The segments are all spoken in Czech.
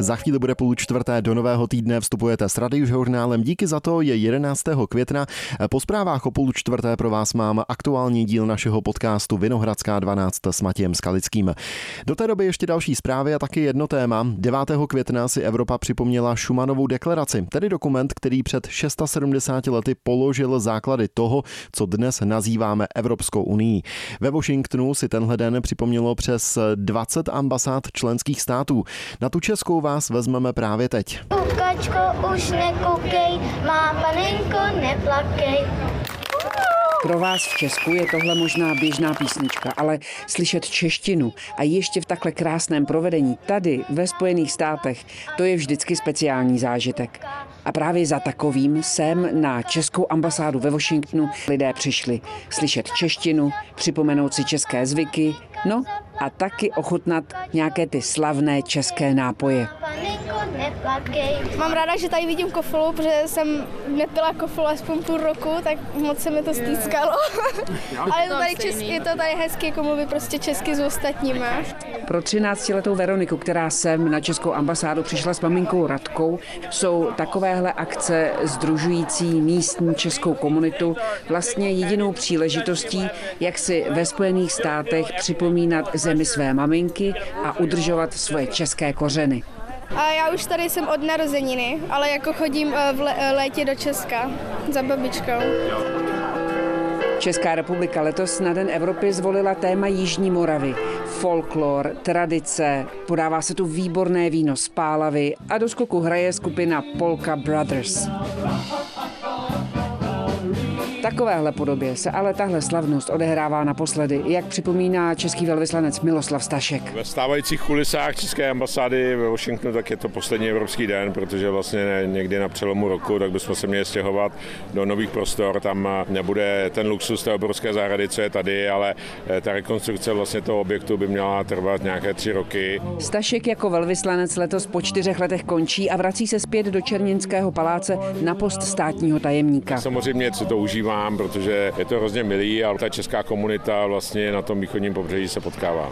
Za chvíli bude 3:30 do nového týdne, vstupujete s Radiožurnálem. Díky za to, je 11. května. Po zprávách o 3:30 pro vás mám aktuální díl našeho podcastu Vinohradská 12 s Matějem Skalickým. Do té doby ještě další zprávy a taky jedno téma. 9. května si Evropa připomněla Schumannovu deklaraci, tedy dokument, který před 670 lety položil základy toho, co dnes nazýváme Evropskou unii. Ve Washingtonu si tenhle den připomnělo přes 20 ambasád členských států. Na tu českou vás vezmeme právě teď. Kukačko, už nekoukej, má panenko, neplakej. Pro vás v Česku je tohle možná běžná písnička, ale slyšet češtinu a ještě v takhle krásném provedení tady ve Spojených státech, to je vždycky speciální zážitek. A právě za takovým sem na českou ambasádu ve Washingtonu lidé přišli slyšet češtinu, připomenout si české zvyky, no a taky ochutnat nějaké ty slavné české nápoje. Mám ráda, že tady vidím kofolu, protože jsem nepila kofolu aspoň půl roku, tak moc se mi to stýskalo. Ale je to tady hezky, jako mluvit prostě česky s ostatními. Pro 13letou Veroniku, která sem na českou ambasádu přišla s maminkou Radkou, jsou takovéhle akce sdružující místní českou komunitu vlastně jedinou příležitostí, jak si ve Spojených státech připomínat zemi své maminky a udržovat svoje české kořeny. A já už tady jsem od narozeniny, ale jako chodím v létě do Česka za babičkou. Česká republika letos na Den Evropy zvolila téma Jižní Moravy. Folklor, tradice, podává se tu výborné víno z Pálavy a do skoku hraje skupina Polka Brothers. V takovéhle podobě se ale tahle slavnost odehrává naposledy, jak připomíná český velvyslanec Miloslav Stašek. Ve stávajících kulisách české ambasády ve Washingtonu tak je to poslední evropský den, protože vlastně někdy na přelomu roku tak bychom se měli stěhovat do nových prostor. Tam nebude ten luxus té obrovské zahrady, co je tady, ale ta rekonstrukce vlastně toho objektu by měla trvat nějaké 3 roky. Stašek jako velvyslanec letos po 4 letech končí a vrací se zpět do Černínského paláce na post státního tajemníka. Samozřejmě si to užívám, protože je to hrozně milý a ta česká komunita vlastně na tom východním pobřeží se potkává.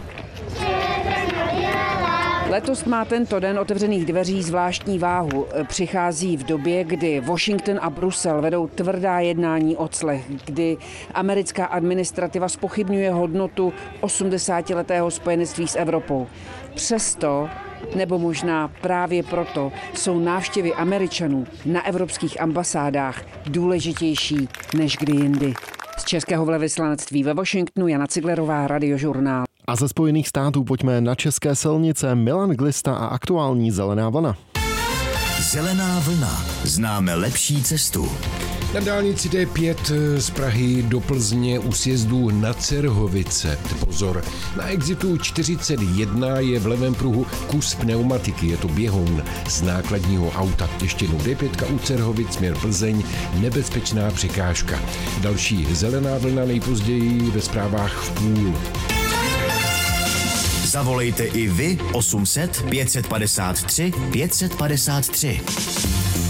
Letos má tento den otevřených dveří zvláštní váhu. Přichází v době, kdy Washington a Brusel vedou tvrdá jednání o clech, kdy americká administrativa zpochybňuje hodnotu 80letého spojenectví s Evropou. Přesto, nebo možná právě proto, jsou návštěvy Američanů na evropských ambasádách důležitější než kdy jindy. Z českého velvyslanectví ve Washingtonu Jana Ciglerová, Radiožurnál. A ze Spojených států pojďme na české silnice. Milan Glista a aktuální Zelená vlna. Zelená vlna. Známe lepší cestu. Na dálnici D5 z Prahy do Plzně u sjezdu na Cerhovice. Pozor, na exitu 41 je v levém pruhu kus pneumatiky, je to běhoun z nákladního auta. Ještě jednou D5 u Cerhovic, směr Plzeň, nebezpečná překážka. Další zelená vlna nejpozději ve zprávách v půl. Zavolejte i vy 800 553 553.